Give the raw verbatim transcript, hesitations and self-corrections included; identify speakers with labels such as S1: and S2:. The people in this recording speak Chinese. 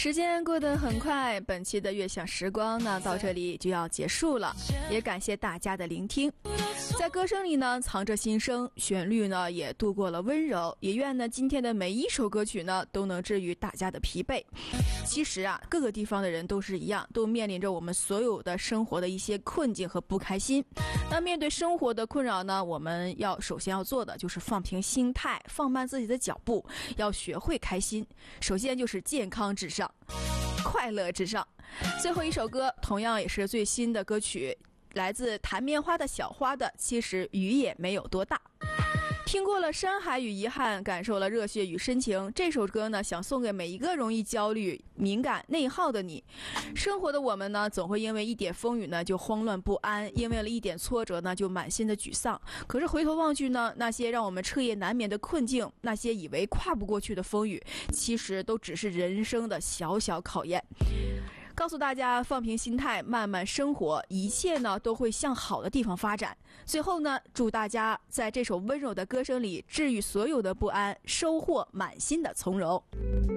S1: 时间过得很快，本期的悦享时光呢到这里就要结束了，也感谢大家的聆听。在歌声里呢藏着心声，旋律呢也度过了温柔，也愿呢今天的每一首歌曲呢都能治愈大家的疲惫。其实啊，各个地方的人都是一样，都面临着我们所有的生活的一些困境和不开心。那面对生活的困扰呢，我们要首先要做的就是放平心态，放慢自己的脚步，要学会开心。首先就是健康至上，快乐至上。最后一首歌同样也是最新的歌曲，来自弹棉花的小花的其实雨也没有多大。听过了山海与遗憾，感受了热血与深情，这首歌呢想送给每一个容易焦虑、敏感、内耗的你。生活的我们呢总会因为一点风雨呢就慌乱不安，因为了一点挫折呢就满心的沮丧。可是回头望去呢，那些让我们彻夜难眠的困境，那些以为跨不过去的风雨，其实都只是人生的小小考验。告诉大家放平心态，慢慢生活，一切呢都会向好的地方发展。最后呢，祝大家在这首温柔的歌声里治愈所有的不安，收获满心的从容。